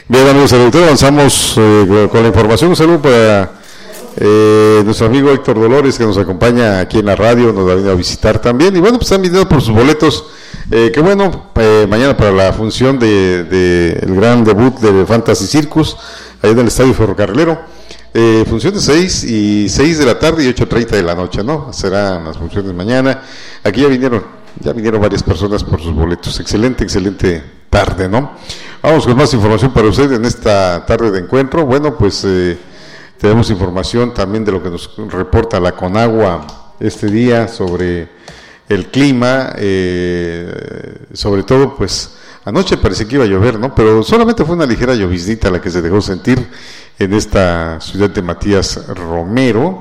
Bien, amigos del auditorio, avanzamos con la información. Un saludo para nuestro amigo Héctor Dolores, que nos acompaña aquí en la radio, nos ha venido a visitar también. Y bueno, pues están viniendo por sus boletos. Qué bueno, mañana para la función de el gran debut de Fantasy Circus, ahí en el Estadio Ferrocarrilero. Función de 6 de la tarde y 8:30 de la noche, ¿no? Serán las funciones mañana. Aquí ya vinieron varias personas por sus boletos. Excelente tarde, ¿no? Vamos con más información para usted en esta tarde de encuentro. Bueno, pues tenemos información también de lo que nos reporta la Conagua este día sobre el clima, sobre todo pues anoche parecía que iba a llover, ¿no? Pero solamente fue una ligera lloviznita la que se dejó sentir en esta ciudad de Matías Romero.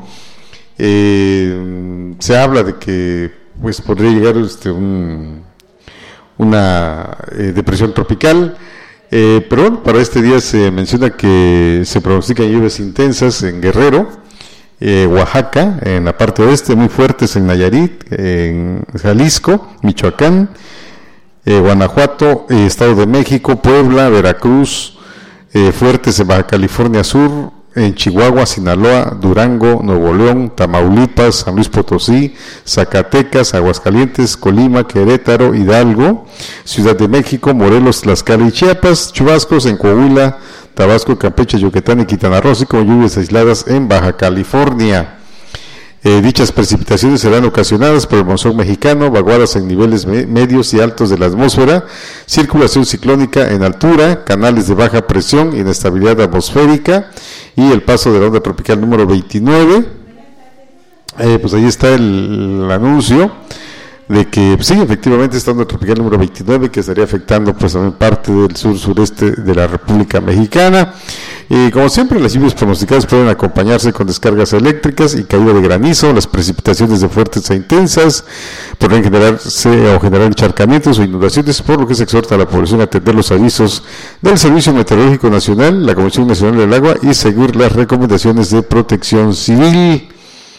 Se habla de que pues podría llegar una depresión tropical, pero bueno, para este día se menciona que se pronostican lluvias intensas en Guerrero, Oaxaca, en la parte oeste, muy fuertes en Nayarit, en Jalisco, Michoacán, Guanajuato, Estado de México, Puebla, Veracruz, fuertes en Baja California Sur, en Chihuahua, Sinaloa, Durango, Nuevo León, Tamaulipas, San Luis Potosí, Zacatecas, Aguascalientes, Colima, Querétaro, Hidalgo, Ciudad de México, Morelos, Tlaxcala y Chiapas, chubascos en Coahuila, Tabasco, Campeche, Yucatán y Quintana Roo, así como lluvias aisladas en Baja California. Dichas precipitaciones serán ocasionadas por el monzón mexicano, vaguadas en niveles medios y altos de la atmósfera, circulación ciclónica en altura, canales de baja presión, inestabilidad atmosférica y el paso de la onda tropical número 29. Pues ahí está el anuncio de que pues, sí, efectivamente esta onda tropical número 29 que estaría afectando pues también parte del sur-sureste de la República Mexicana. Y como siempre, las lluvias pronosticadas pueden acompañarse con descargas eléctricas y caída de granizo. Las precipitaciones de fuertes e intensas podrían generar encharcamientos o inundaciones, por lo que se exhorta a la población a atender los avisos del Servicio Meteorológico Nacional, la Comisión Nacional del Agua y seguir las recomendaciones de Protección Civil.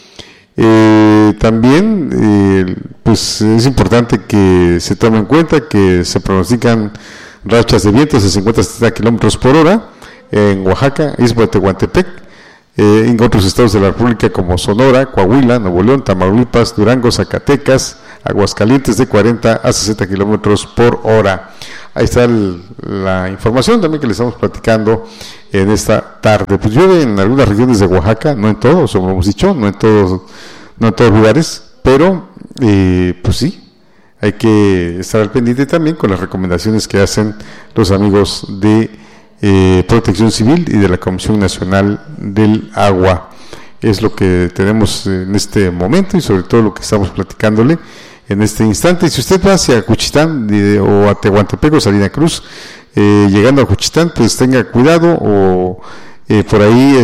También pues es importante que se tome en cuenta que se pronostican rachas de vientos de 50 a 70 kilómetros por hora en Oaxaca, Istmo de Tehuantepec, en otros estados de la República como Sonora, Coahuila, Nuevo León, Tamaulipas, Durango, Zacatecas, Aguascalientes de 40 a 60 kilómetros por hora. Ahí está la información también que le estamos platicando en esta tarde. Pues llueve en algunas regiones de Oaxaca, no en todos, como hemos dicho, no en todos lugares, pero pues sí, hay que estar al pendiente también con las recomendaciones que hacen los amigos de Protección Civil y de la Comisión Nacional del Agua. Es lo que tenemos en este momento y sobre todo lo que estamos platicándole en este instante. Y si usted va hacia Juchitán o a Tehuantepec o Salina Cruz, llegando a Juchitán, pues tenga cuidado o por ahí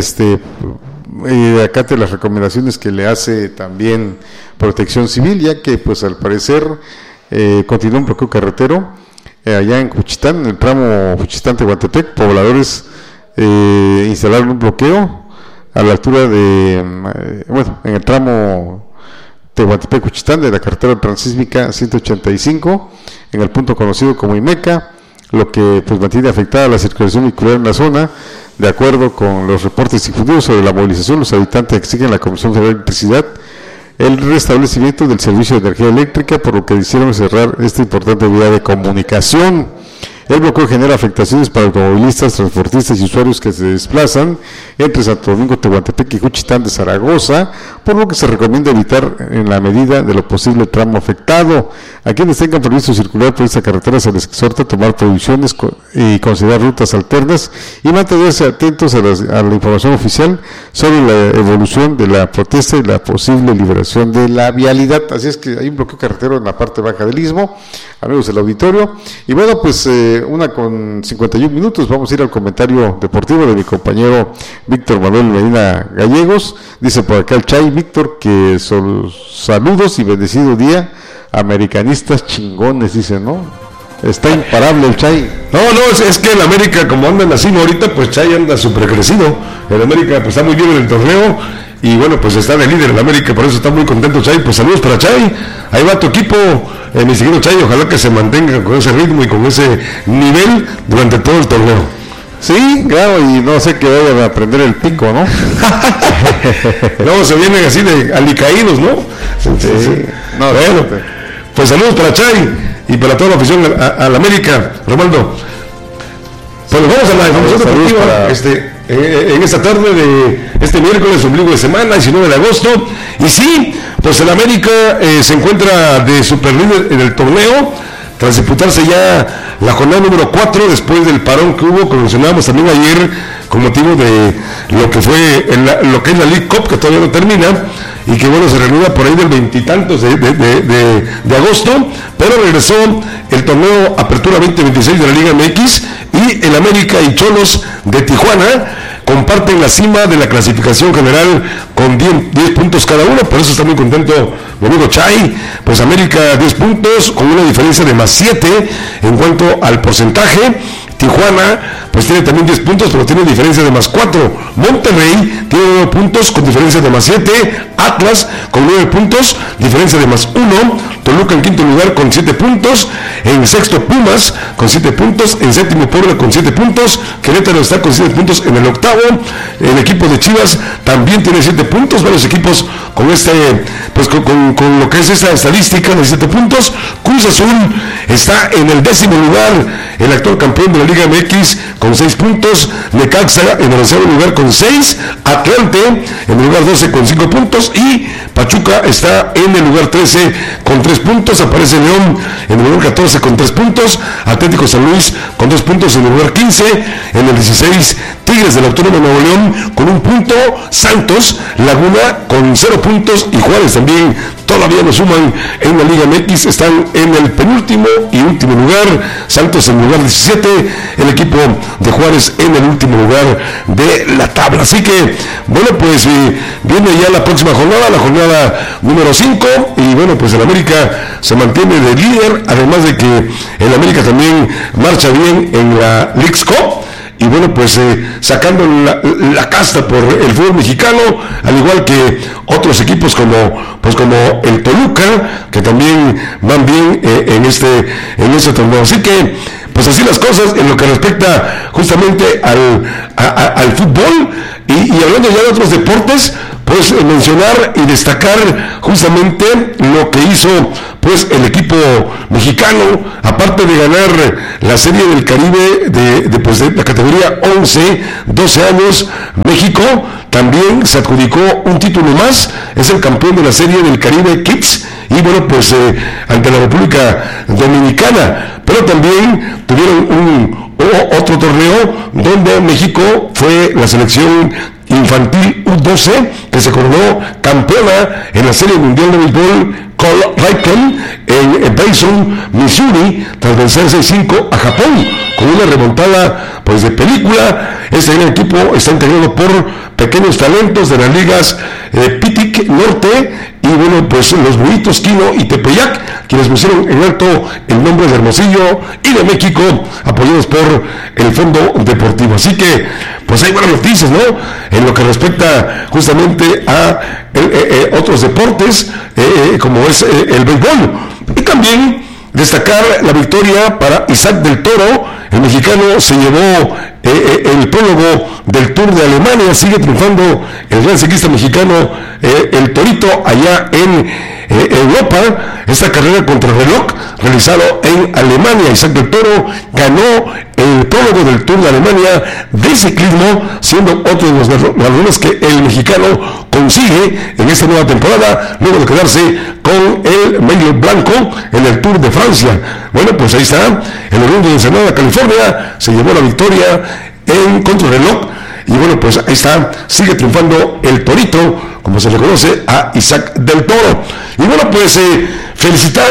acate las recomendaciones que le hace también Protección Civil, ya que pues al parecer continúa un bloqueo carretero allá en Juchitán, en el tramo Juchitán-Tehuantepec. Pobladores instalaron un bloqueo a la altura en el tramo Tehuantepec-Juchitán de la carretera transísmica 185, en el punto conocido como Imeca, lo que pues mantiene afectada la circulación vehicular en la zona. De acuerdo con los reportes difundidos sobre la movilización, los habitantes exigen a la Comisión Federal de Electricidad el restablecimiento del servicio de energía eléctrica, por lo que decidieron cerrar esta importante vía de comunicación. El bloqueo genera afectaciones para automovilistas, transportistas y usuarios que se desplazan entre Santo Domingo, Tehuantepec y Juchitán de Zaragoza, por lo que se recomienda evitar en la medida de lo posible el tramo afectado. A quienes tengan previsto circular por esta carretera se les exhorta a tomar previsiones y considerar rutas alternas y mantenerse atentos a la información oficial sobre la evolución de la protesta y la posible liberación de la vialidad. Así es que hay un bloqueo carretero en la parte baja del Istmo, amigos del auditorio. Y bueno, pues 1:51, vamos a ir al comentario deportivo de mi compañero Víctor Manuel Medina Gallegos. Dice por acá el Chay, Víctor, que son saludos y bendecido día, americanistas chingones, dice, ¿no? Está imparable el Chay. No, es que el América, como andan así ahorita, pues Chay anda súper crecido. El América pues está muy bien en el torneo y bueno, pues está de líder el América, por eso está muy contento Chay. Pues saludos para Chay, ahí va tu equipo, mi seguido Chay, ojalá que se mantenga con ese ritmo y con ese nivel durante todo el torneo. Sí, claro, y no sé que vayan a aprender el pico, ¿no? Luego se vienen así de alicaídos, ¿no? Sí. No, bueno, pues saludos para Chay y para toda la afición a la América, Romaldo. Pues vamos a la información deportiva en esta tarde de este miércoles, ombligo de semana, 19 de agosto. Y sí, pues el América se encuentra de superlíder en el torneo, tras disputarse ya la jornada número 4, después del parón que hubo, como mencionábamos también ayer, con motivo de lo que fue lo que es la League Cup, que todavía no termina, y que bueno, se reanuda por ahí del veintitantos de agosto, pero regresó el torneo Apertura 2026 de la Liga MX, y el América y Cholos de Tijuana comparten la cima de la clasificación general con 10 puntos cada uno. Por eso está muy contento mi amigo Chay. Pues América 10 puntos con una diferencia de más 7 en cuanto al porcentaje. Tijuana pues tiene también 10 puntos, pero tiene diferencia de más 4. Monterrey tiene 9 puntos con diferencia de más 7. Atlas con 9 puntos, diferencia de más 1. Toluca en quinto lugar con 7 puntos. En sexto Pumas con 7 puntos. En séptimo Puebla con 7 puntos. Querétaro está con 7 puntos en el octavo. El equipo de Chivas también tiene 7 puntos. Varios equipos con pues con lo que es esta estadística de 7 puntos. Cruz Azul está en el 10º lugar. El actual campeón de la Liga MX con 6 puntos. Necaxa en el 11º lugar con 6. Atlante en el lugar 12 con 5 puntos. Y Pachuca está en el lugar 13 con 3 puntos. Aparece León en el lugar 14 con 3 puntos. Atlético San Luis con 2 puntos en el lugar 15. En el 16 Tigres del Autónomo Nuevo León con 1 punto. Santos Laguna con 0 puntos. Y Juárez también todavía no suman en la Liga MX. Están en el penúltimo y último lugar. Santos en el lugar 17. El equipo de Juárez en el último lugar de la tabla. Así que, bueno, pues viene ya la próxima jornada, la jornada número 5. Y bueno, pues el América se mantiene de líder. Además de que el América también marcha bien en la Leagues Cup. Y bueno, pues sacando la casta por el fútbol mexicano, al igual que otros equipos como el Toluca, que también van bien en este torneo. Así que, pues así las cosas en lo que respecta justamente al fútbol. Y hablando ya de otros deportes, pues mencionar y destacar justamente lo que hizo pues el equipo mexicano, aparte de ganar la Serie del Caribe de la categoría 11-12 años. México también se adjudicó un título más, es el campeón de la Serie del Caribe Kids, y bueno, pues ante la República Dominicana. Pero también tuvieron otro torneo donde México fue la selección infantil U12 que se coronó campeona en la Serie Mundial de Béisbol Colruyken en Bayson, Missouri, tras vencer 6-5 a Japón con una remontada pues de película. Este gran equipo está integrado por pequeños talentos de las ligas Pitic Norte y bueno, pues los Buitos, Quino y Tepeyac, quienes pusieron en alto el nombre de Hermosillo y de México, apoyados por el Fondo Deportivo. Así que pues hay buenas noticias, ¿no? En lo que respecta justamente a otros deportes como es el béisbol. Y también destacar la victoria para Isaac del Toro. El mexicano se llevó el prólogo del Tour de Alemania. Sigue triunfando el gran ciclista mexicano, el Torito, allá en Europa. Esta carrera contrarreloj realizado en Alemania. Isaac del Toro ganó el prólogo del Tour de Alemania de ciclismo, siendo otro de los galardones que el mexicano consigue en esta nueva temporada, luego de quedarse con el medio blanco en el Tour de Francia. Bueno, pues ahí está, el oriundo de Ensenada, California, se llevó la victoria en contrarreloj. Y bueno, pues ahí está, sigue triunfando el Torito, como se le conoce a Isaac del Toro. Y bueno, pues felicitar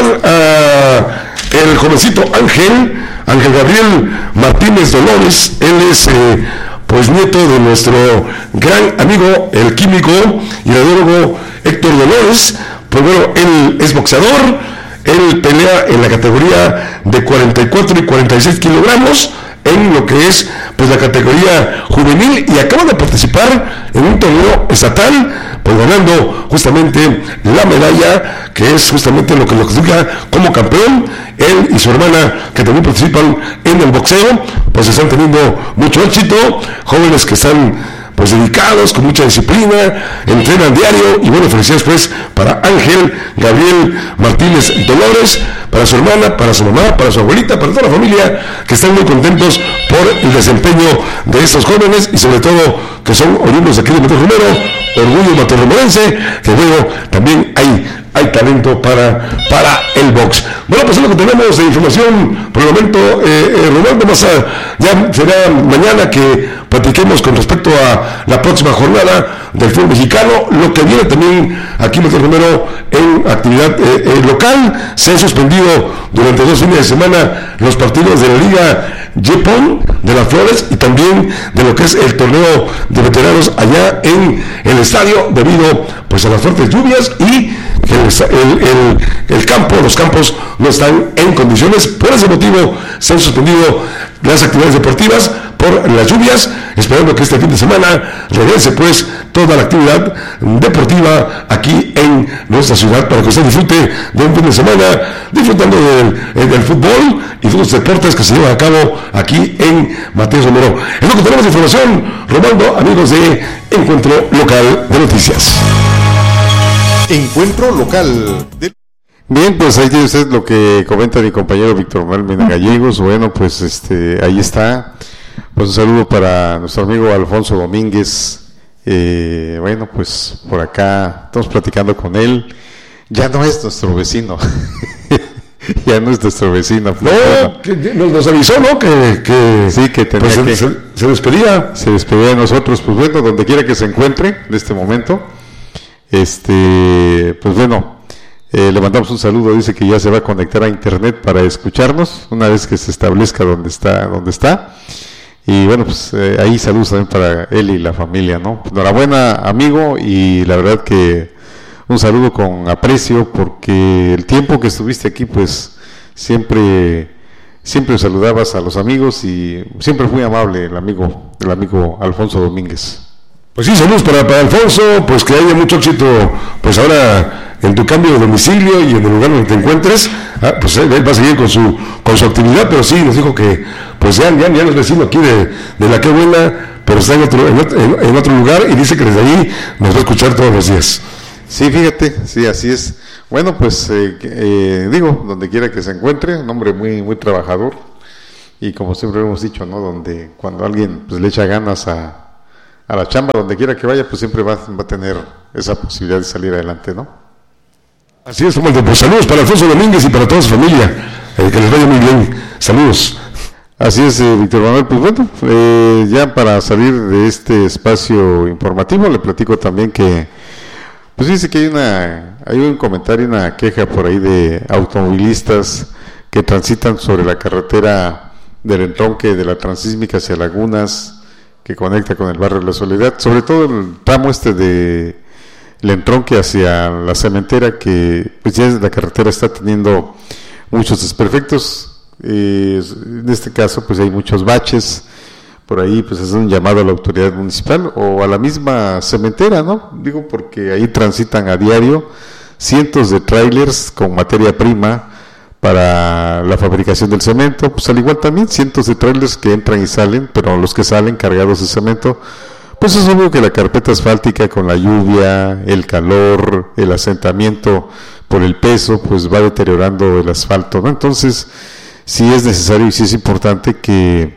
a el jovencito Ángel Gabriel Martínez Dolores. Él es pues nieto de nuestro gran amigo, el químico y radiólogo Héctor Dolores. Pues bueno, él es boxeador, él pelea en la categoría de 44 y 46 kilogramos, en lo que es pues la categoría juvenil, y acaba de participar en un torneo estatal pues ganando justamente la medalla, que es justamente lo que lo clasifica como campeón. Él y su hermana, que también participan en el boxeo, pues están teniendo mucho éxito, jóvenes que están pues dedicados, con mucha disciplina, entrenan diario, y bueno, felicidades pues para Ángel Gabriel Martínez Dolores, para su hermana, para su mamá, para su abuelita, para toda la familia, que están muy contentos por el desempeño de estos jóvenes, y sobre todo que son oriundos de aquí de Matías Romero, orgullo matorromorense, que luego también hay talento para el box. Bueno, pues es lo que tenemos de información por el momento, Rolando. Ya será mañana que platiquemos con respecto a la próxima jornada del fútbol mexicano, lo que viene también aquí en Matías Romero en actividad local. Se han suspendido durante 2 fines de semana los partidos de la Liga Yepon de las Flores y también de lo que es el torneo de veteranos allá en el estadio, debido pues a las fuertes lluvias y los campos no están en condiciones. Por ese motivo se han suspendido las actividades deportivas por las lluvias, esperando que este fin de semana regrese pues toda la actividad deportiva aquí en nuestra ciudad, para que usted disfrute de un fin de semana disfrutando del fútbol y de los deportes que se llevan a cabo aquí en Matías Romero. Es lo que tenemos de información, Romando, amigos de Encuentro Local de Noticias. Encuentro Local de... Bien, pues ahí tiene usted lo que comenta mi compañero Víctor Manuel Mena Gallegos. Bueno, pues ahí está. Pues un saludo para nuestro amigo Alfonso Domínguez. Bueno, pues por acá estamos platicando con él. Ya no es nuestro vecino. Ya no es nuestro vecino. No, bueno, que nos avisó, ¿no? Que sí, que tenía pues se despedía. Se despedía de nosotros. Pues bueno, donde quiera que se encuentre en este momento. Pues bueno, le mandamos un saludo. Dice que ya se va a conectar a internet para escucharnos una vez que se establezca donde está. Y bueno, pues ahí saludos también para él y la familia, ¿no? Enhorabuena, amigo, y la verdad que un saludo con aprecio, porque el tiempo que estuviste aquí, pues siempre saludabas a los amigos y siempre fue amable el amigo Alfonso Domínguez. Pues sí, saludos para Alfonso, pues que haya mucho éxito, pues ahora en tu cambio de domicilio y en el lugar donde te encuentres. Pues él va a seguir con su actividad, pero sí, nos dijo que pues ya no es vecino aquí de La Qué Buena, pero está en otro lugar, y dice que desde ahí nos va a escuchar todos los días. Sí, fíjate, sí, así es. Bueno, pues digo, donde quiera que se encuentre, un hombre muy, muy trabajador, y como siempre hemos dicho, ¿no? Donde cuando alguien pues le echa ganas a la chamba, donde quiera que vaya, pues siempre va a tener esa posibilidad de salir adelante, ¿no? Así es, pues saludos para Alfonso Domínguez y para toda su familia, que les vaya muy bien, saludos. Así es, Víctor Manuel. Pues bueno, ya para salir de este espacio informativo, le platico también que pues dice que hay un comentario, una queja por ahí de automovilistas que transitan sobre la carretera del entronque de la Transísmica hacia Lagunas, que conecta con el barrio de La Soledad, sobre todo el tramo de el entronque hacia la cementera, que pues ya la carretera está teniendo muchos desperfectos. En este caso pues hay muchos baches. Por ahí pues es un llamado a la autoridad municipal o a la misma cementera, ¿no? Digo, porque ahí transitan a diario cientos de trailers con materia prima para la fabricación del cemento, pues al igual también cientos de trailers que entran y salen, pero los que salen cargados de cemento, pues es obvio que la carpeta asfáltica, con la lluvia, el calor, el asentamiento por el peso, pues va deteriorando el asfalto, ¿no? Entonces sí es necesario y sí es importante que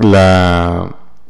la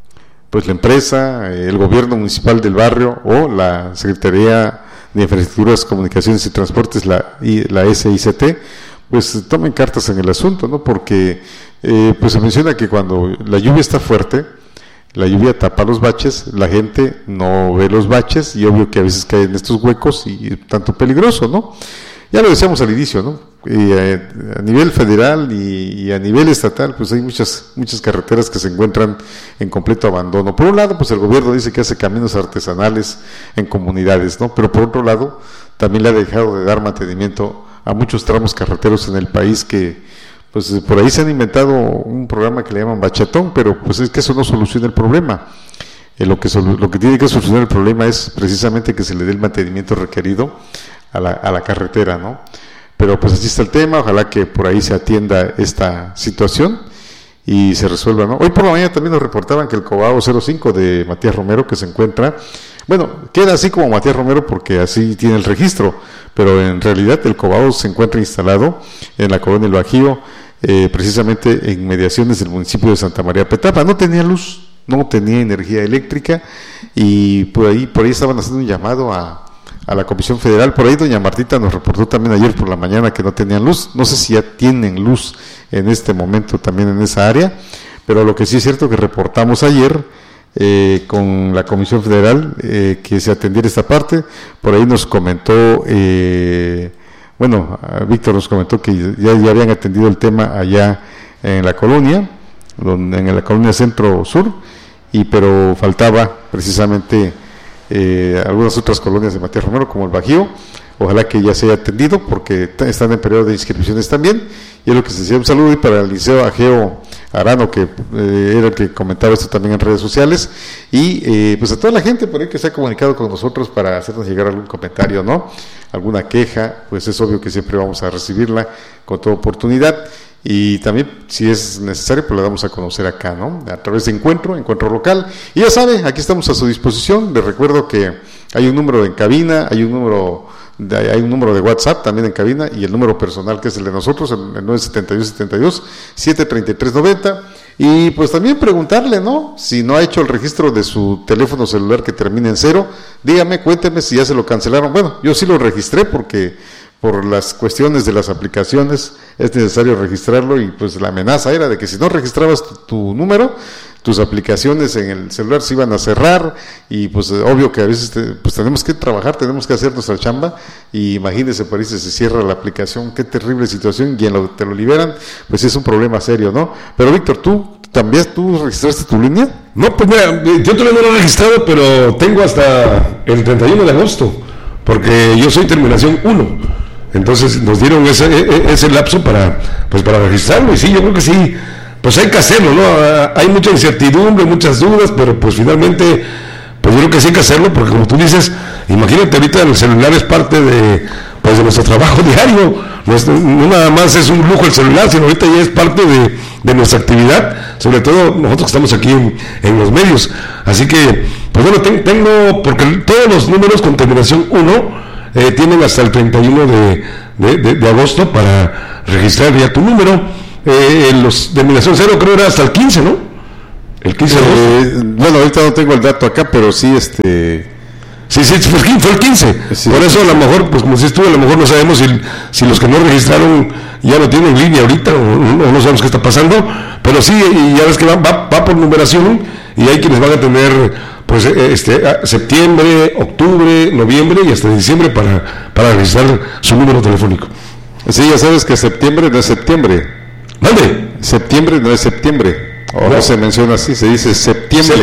empresa, el gobierno municipal del barrio o la Secretaría de Infraestructuras, Comunicaciones y Transportes, la SICT, pues tomen cartas en el asunto, ¿no? Porque pues se menciona que cuando la lluvia está fuerte, la lluvia tapa los baches, la gente no ve los baches y obvio que a veces caen estos huecos y tanto peligroso, ¿no? Ya lo decíamos al inicio, ¿no? A nivel federal y a nivel estatal, pues hay muchas carreteras que se encuentran en completo abandono. Por un lado, pues el gobierno dice que hace caminos artesanales en comunidades, ¿no? Pero por otro lado, también le ha dejado de dar mantenimiento a muchos tramos carreteros en el país que, pues por ahí se han inventado un programa que le llaman bachatón, pero pues es que eso no soluciona el problema. lo que tiene que solucionar el problema es precisamente que se le dé el mantenimiento requerido a la carretera, ¿no? Pero pues así está el tema, ojalá que por ahí se atienda esta situación y se resuelva, ¿no? Hoy por la mañana también nos reportaban que el Cobao 05 de Matías Romero, que se encuentra, bueno, queda así como Matías Romero porque así tiene el registro, pero en realidad el Cobao se encuentra instalado en la colonia El Bajío, precisamente en inmediaciones del municipio de Santa María Petapa. No tenía luz, no tenía energía eléctrica y por ahí estaban haciendo un llamado a la Comisión Federal. Por ahí doña Martita nos reportó también ayer por la mañana que no tenían luz. No sé si ya tienen luz en este momento también en esa área, pero lo que sí es cierto que reportamos ayer con la Comisión Federal que se atendiera esta parte. Por ahí nos comentó, Víctor nos comentó que ya habían atendido el tema allá en la colonia, en la colonia Centro-Sur, pero faltaba precisamente algunas otras colonias de Matías Romero como el Bajío. Ojalá que ya se haya atendido porque están en periodo de inscripciones también. Y es lo que se decía. Un saludo y para el Liceo Ageo Arano, que era el que comentaba esto también en redes sociales, y pues a toda la gente por ahí que se ha comunicado con nosotros para hacernos llegar algún comentario, ¿no? Alguna queja, pues es obvio que siempre vamos a recibirla con toda oportunidad. Y también, si es necesario, pues la damos a conocer acá, ¿no? A través de encuentro local. Y ya sabe, aquí estamos a su disposición. Les recuerdo que hay un número en cabina, hay un número de WhatsApp también en cabina, y el número personal que es el de nosotros, el 972-72-733-90. Y pues también preguntarle, ¿no? Si no ha hecho el registro de su teléfono celular que termine en 0, dígame, cuénteme si ya se lo cancelaron. Bueno, yo sí lo registré porque por las cuestiones de las aplicaciones es necesario registrarlo, y pues la amenaza era de que si no registrabas tu número, tus aplicaciones en el celular se iban a cerrar, y pues obvio que a veces pues tenemos que trabajar, tenemos que hacer nuestra chamba, y imagínese, por ahí se cierra la aplicación, qué terrible situación, y te lo liberan, pues es un problema serio, ¿no? Pero Víctor, ¿tú registraste tu línea? No, pues mira, yo todavía no lo he registrado, pero tengo hasta el 31 de agosto, porque yo soy terminación 1. Entonces nos dieron ese lapso para registrarlo, y sí, yo creo que sí, pues hay que hacerlo, ¿no? Hay mucha incertidumbre, muchas dudas, pero pues finalmente, pues yo creo que sí hay que hacerlo, porque como tú dices, imagínate, ahorita el celular es parte de nuestro trabajo diario, no nada más es un lujo el celular, sino ahorita ya es parte de nuestra actividad, sobre todo nosotros que estamos aquí en los medios. Así que, pues bueno, tengo, porque todos los números con terminación 1 tienen hasta el 31 de agosto para registrar ya tu número. Los de terminación 0 creo era hasta el 15, ¿no? El 15 de agosto. Bueno, ahorita no tengo el dato acá, pero sí, Sí, fue el 15. Sí. Por eso a lo mejor, pues como si estuvo, a lo mejor no sabemos si los que no registraron ya lo tienen en línea ahorita, o no sabemos qué está pasando, pero sí, y ya ves que va por numeración, y hay quienes van a tener pues septiembre, octubre, noviembre y hasta diciembre para registrar su número telefónico. Sí, ya sabes que septiembre no es septiembre. ¿Dónde? Septiembre no es septiembre. No se menciona así, se dice septiembre.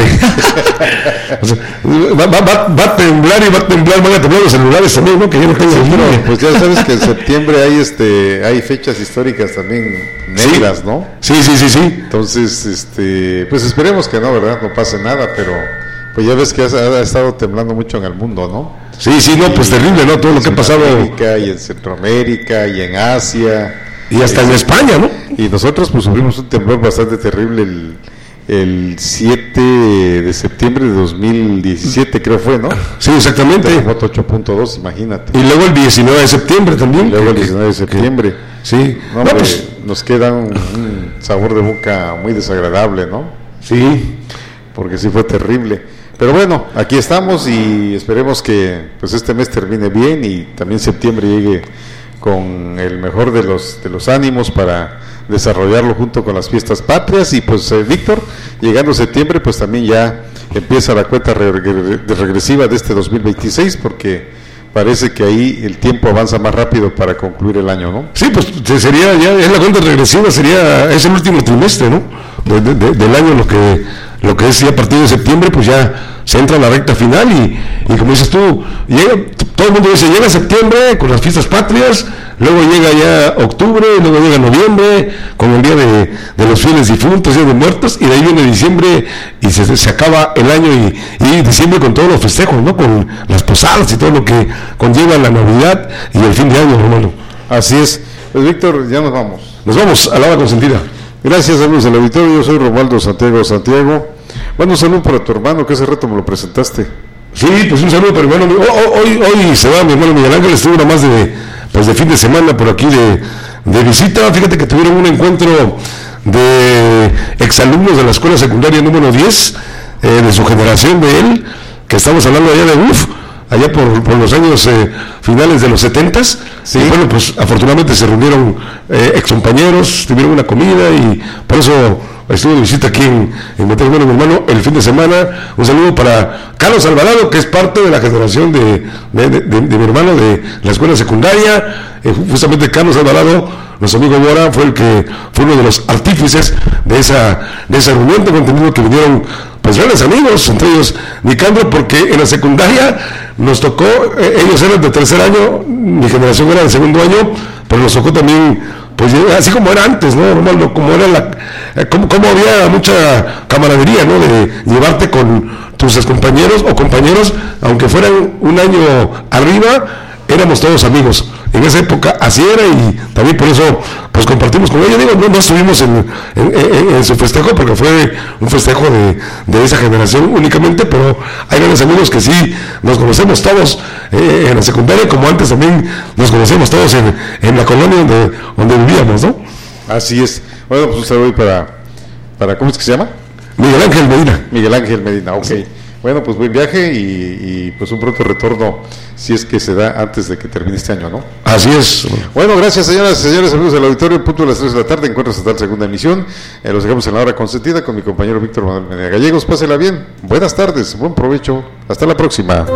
O sea, va a temblar, van a temblar los celulares también, ¿no? Que ya no tengo pues ya sabes que en septiembre hay fechas históricas también negras, ¿sí? ¿No? Sí. Entonces, pues esperemos que no, ¿verdad? No pase nada, pero pues ya ves que ha estado temblando mucho en el mundo, ¿no? Sí, no, pues terrible, ¿no? Todo lo que ha pasado. En América, y en Centroamérica, y en Asia. Y hasta en España, ¿no? Y nosotros pues sufrimos un temblor bastante terrible el 7 de septiembre de 2017, creo fue, ¿no? Sí, exactamente. Terremoto 8.2, imagínate. Y luego el 19 de septiembre también. Y luego el 19 de septiembre. Sí. No, hombre, pues nos queda un sabor de boca muy desagradable, ¿no? Sí. Porque sí fue terrible. Pero bueno, aquí estamos y esperemos que pues este mes termine bien y también septiembre llegue con el mejor de los ánimos para desarrollarlo junto con las fiestas patrias. Y pues Víctor, llegando septiembre pues también ya empieza la cuenta regresiva de este 2026, porque parece que ahí el tiempo avanza más rápido para concluir el año, ¿no? Sí, pues sería ya, es la cuenta regresiva, es el último trimestre, ¿no? Del año, lo que es ya a partir de septiembre, pues ya se entra a la recta final y como dices tú, todo el mundo dice, llega septiembre con las fiestas patrias, luego llega ya octubre, luego llega noviembre con el día de los fieles difuntos, día de muertos, y de ahí viene diciembre y se acaba el año y diciembre con todos los festejos, ¿no? Con las posadas y todo lo que conlleva la Navidad y el fin de año, hermano. Así es. Pues Víctor, ya nos vamos. Nos vamos a la hora consentida. Gracias, amigos del auditorio. Yo soy Romualdo Santiago. Bueno, un saludo para tu hermano, que hace rato me lo presentaste. Sí, pues un saludo para mi hermano. Hoy se va mi hermano Miguel Ángel, estuvo nada más de fin de semana por aquí de visita. Fíjate que tuvieron un encuentro de exalumnos de la escuela secundaria número 10, de su generación de él, que estamos hablando allá de allá por los años finales de los 70s. Sí. Y bueno, pues afortunadamente se reunieron excompañeros, tuvieron una comida y por eso estuve de visita aquí en Monterrey, mi hermano, el fin de semana. Un saludo para Carlos Alvarado, que es parte de la generación de mi hermano de la escuela secundaria. Justamente Carlos Alvarado, nuestro amigo Bora, fue uno de los artífices de esa reunión. Tengo entendido que vinieron pues grandes amigos, entre ellos Nicandro, porque en la secundaria nos tocó, ellos eran de tercer año, mi generación era de segundo año, pero nos tocó también, pues así como era antes, ¿no? Como era como había mucha camaradería, ¿no? De llevarte con tus compañeros o compañeros, aunque fueran un año arriba, éramos todos amigos. En esa época así era y también por eso pues compartimos con ellos. Digo, no estuvimos en su festejo porque fue un festejo de esa generación únicamente, pero hay grandes amigos que sí nos conocemos todos en la secundaria, como antes también nos conocemos todos en la colonia donde vivíamos, ¿no? Así es. Bueno, pues un saludo para ¿cómo es que se llama? Miguel Ángel Medina, ok. Bueno, pues buen viaje y pues un pronto retorno, si es que se da antes de que termine este año, ¿no? Así es. Bueno, gracias señoras y señores, amigos del auditorio. Punto a las 3 de la tarde, encuentros hasta la segunda emisión. Los dejamos en la hora consentida con mi compañero Víctor Manuel Medina Gallegos. Pásela bien, buenas tardes, buen provecho, hasta la próxima.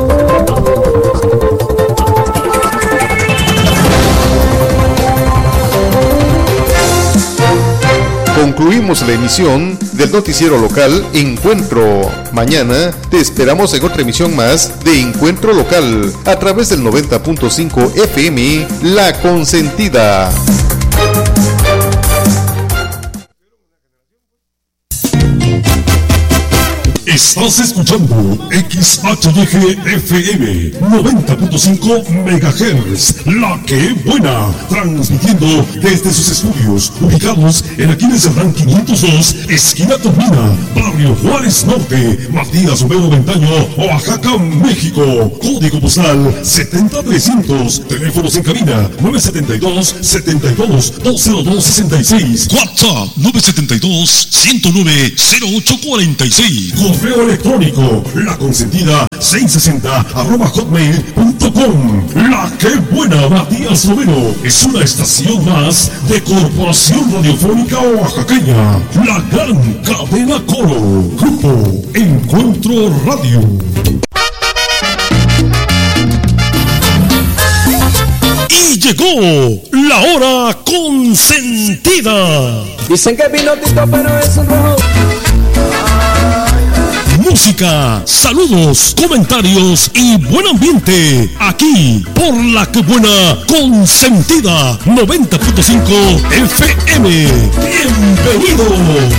Concluimos la emisión del noticiero local Encuentro. Mañana te esperamos en otra emisión más de Encuentro Local a través del 90.5 FM La Consentida. Estás escuchando XHYG FM 90.5 MHz, La Que Buena, transmitiendo desde sus estudios ubicados en Aquiles Cerdán 502, esquina Turmina, barrio Juárez Norte, Matías Romero Ventaño, Oaxaca, México. Código postal 70300, teléfonos en cabina 972-72-20266, WhatsApp 972-109-0846. Correo electrónico laconsentida660@hotmail.com. La Que Buena, Matías Romero, es una estación más de Corporación Radiofónica Oaxaqueña, la gran cadena Coro, Grupo Encuentro Radio. Y llegó la hora consentida. Dicen que Pinotito, pero es un rojo. Música, saludos, comentarios y buen ambiente. Aquí por La Que Buena Consentida 90.5 FM. Bienvenidos.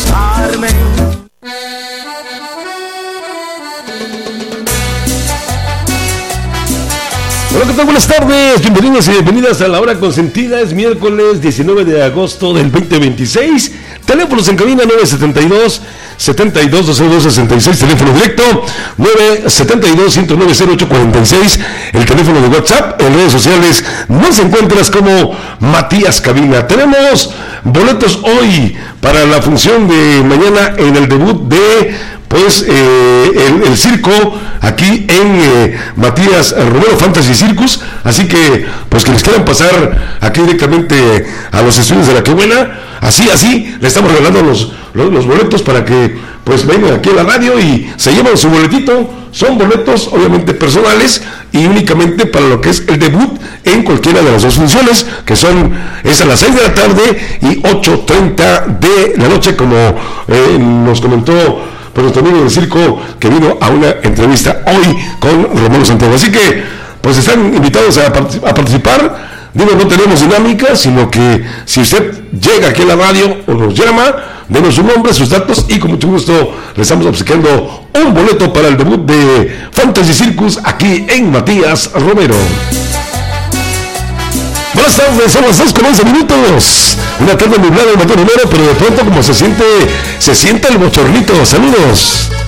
Hola, ¿qué tal? Buenas tardes, bienvenidos y bienvenidas a la hora consentida. Es miércoles 19 de agosto del 2026. Teléfonos en cabina 972-72-202-66, teléfono directo 972-109-0846, el teléfono de WhatsApp. En redes sociales nos encuentras como Matías Cabina. Tenemos boletos hoy para la función de mañana en el debut de el circo aquí en Matías Romero Fantasy Circus, así que pues que les quieran pasar aquí directamente a los estudios de La Que Buena, así le estamos regalando los boletos para que pues vengan aquí a la radio y se llevan su boletito. Son boletos obviamente personales y únicamente para lo que es el debut en cualquiera de las dos funciones, que es a las 6 de la tarde y 8:30 de la noche, como nos comentó por nuestro amigo del circo que vino a una entrevista hoy con Romulo Santiago. Así que, pues están invitados a participar. Digo, no tenemos dinámica, sino que si usted llega aquí a la radio o nos llama, denos su nombre, sus datos y con mucho gusto le estamos obsequiando un boleto para el debut de Fantasy Circus aquí en Matías Romero. Buenas tardes, son las 2:11. Una tarde nublada en Matías Romero, pero de pronto como se siente el bochornito. Saludos.